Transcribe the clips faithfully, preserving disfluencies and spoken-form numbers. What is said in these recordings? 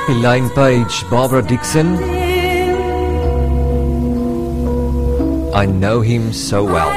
Elaine Page, Barbara Dixon. I know him so well.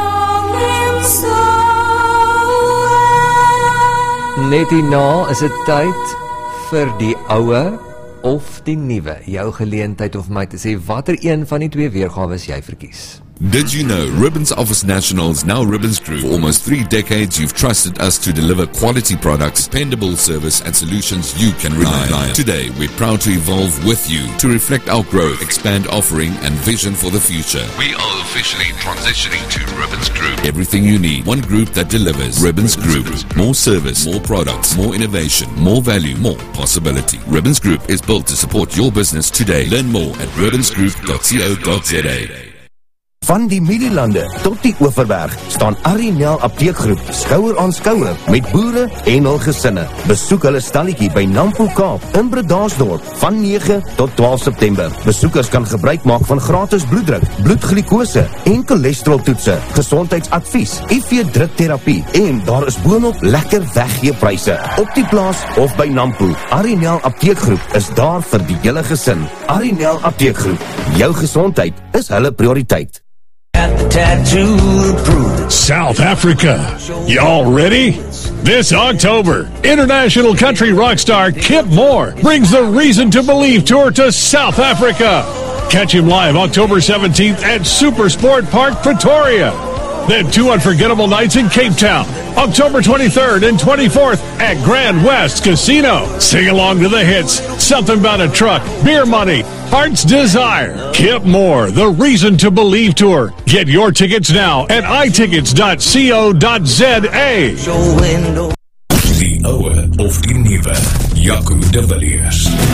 Net hierna is dit tyd vir die oue of die nuwe. Jou geleentheid of my te sê watter een van die twee weergawe jy verkies. Did you know Ribbons Office Nationals, now Ribbons Group? For almost three decades, you've trusted us to deliver quality products, dependable service, and solutions you can rely on. Today, we're proud to evolve with you to reflect our growth, expand offering, and vision for the future. We are officially transitioning to Ribbons Group. Everything you need, one group that delivers. Ribbons Group. More service, more products, more innovation, more value, more possibility. Ribbons Group is built to support your business today. Learn more at ribbons group dot co dot za. Van die Middellande tot die Oeverberg staan Arinel Apteekgroep skouer aan skouer met boere en hul gesinne. Besoek hulle stalletjie by Nampo Kaap in Bredasdorp van nege tot twaalf September. Besoekers kan gebruik maak van gratis bloeddruk, bloedglikose en cholesteroltoetse, gesondheidsadvies, I V drukterapie en daar is boonop lekker weggeepryse op die plaas of by Nampo. Arinel Apteekgroep is daar vir die hele gesin. Arinel Apteekgroep, jou gesondheid is hulle prioriteit. The tattoo approved. South Africa. Y'all ready? This October, international country rock star Kip Moore brings the Reason to Believe tour to South Africa. Catch him live October seventeenth at Supersport Park, Pretoria. Then two unforgettable nights in Cape Town, October twenty-third and twenty-fourth at Grand West Casino. Sing along to the hits, Something About a Truck, Beer Money, Heart's Desire. Kip Moore, the Reason to Believe tour. Get your tickets now at i tickets dot co dot za. Die oude of die nieuwe, Jaco de Villiers.